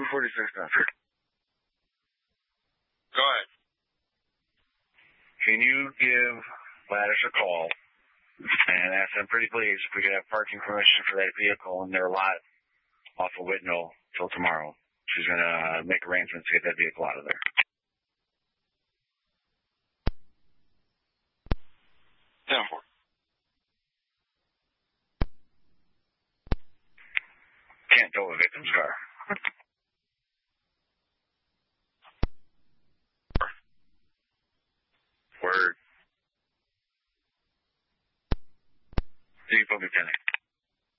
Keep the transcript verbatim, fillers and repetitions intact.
two forty-six Duster. Go ahead. Can you give Lattice a call and ask them pretty please if we could have parking permission for that vehicle in their lot off of Whitnall till tomorrow? She's going to make arrangements to get that vehicle out of there. ten four. Can't tow a victim's car. Word. You put me ten.